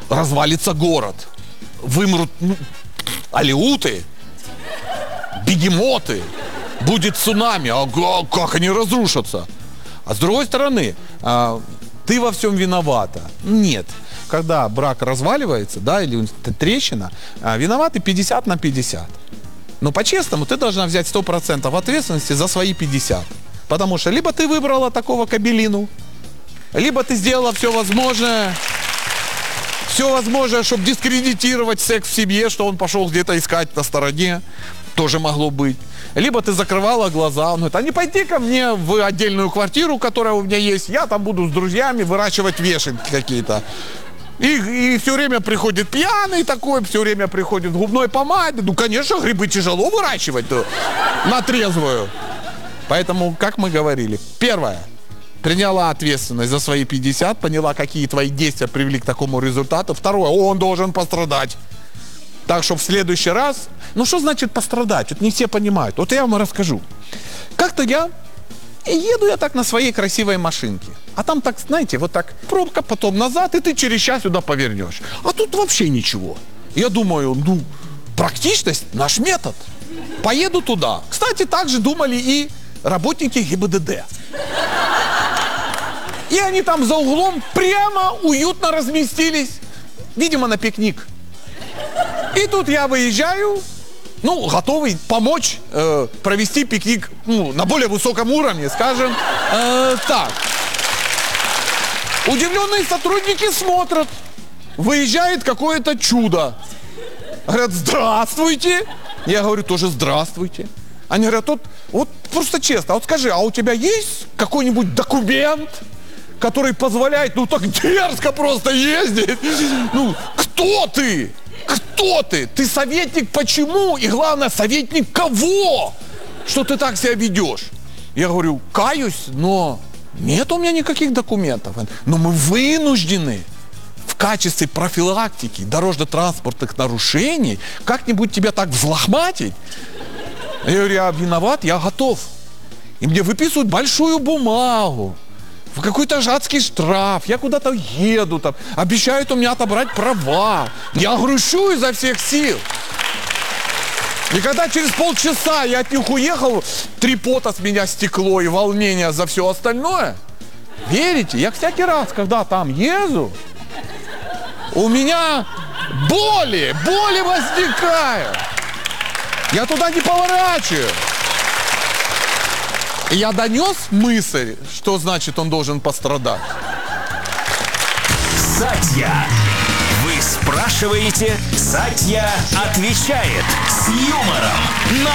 развалится город, вымрут алеуты, бегемоты, будет цунами, как они разрушатся? А с другой стороны, ты во всем виновата. Нет. Когда брак разваливается, да, или трещина, виноваты 50 на 50. Но по-честному ты должна взять 100% ответственности за свои 50. Потому что либо ты выбрала такого кабелину, либо ты сделала все возможное, чтобы дискредитировать секс в семье, что он пошел где-то искать на стороне, тоже могло быть. Либо ты закрывала глаза, он говорит, а не пойди ко мне в отдельную квартиру, которая у меня есть, я там буду с друзьями выращивать вешенки какие-то. И все время приходит пьяный такой, все время приходит в губной помаде. Ну, конечно, грибы тяжело выращивать на трезвую. Поэтому, как мы говорили, первое, приняла ответственность за свои 50, поняла, какие твои действия привели к такому результату. Второе, он должен пострадать. Так что в следующий раз... Ну, что значит пострадать? Вот не все понимают. Вот я вам расскажу. Как-то еду я так на своей красивой машинке. А там так, знаете, вот так пробка, потом назад, и ты через час сюда повернешь. А тут вообще ничего. Я думаю, ну, практичность – наш метод. Поеду туда. Кстати, так же думали и работники ГИБДД. И они там за углом прямо уютно разместились. Видимо, на пикник. И тут я выезжаю, ну, готовый помочь провести пикник, ну, на более высоком уровне, скажем, так. Удивленные сотрудники смотрят. Выезжает какое-то чудо. Говорят, здравствуйте. Я говорю, тоже здравствуйте. Они говорят, вот просто честно, вот скажи, а у тебя есть какой-нибудь документ, который позволяет, ну, так дерзко просто ездить? Ну, кто ты? Кто ты? Ты советник почему? И главное, советник кого? Что ты так себя ведешь? Я говорю, каюсь, но нет у меня никаких документов. Но мы вынуждены в качестве профилактики дорожно-транспортных нарушений как-нибудь тебя так взлохматить. Я говорю, я виноват, я готов. И мне выписывают большую бумагу. В какой-то адский штраф, я куда-то еду, там, обещают у меня отобрать права. Я грущу изо всех сил. И когда через полчаса я от них уехал, 3 пота с меня стекло и волнение за все остальное, верите, я всякий раз, когда там езжу, у меня боли возникают. Я туда не поворачиваю. И я донес мысль, что значит он должен пострадать. Сатья. Вы спрашиваете, Сатья отвечает с юмором на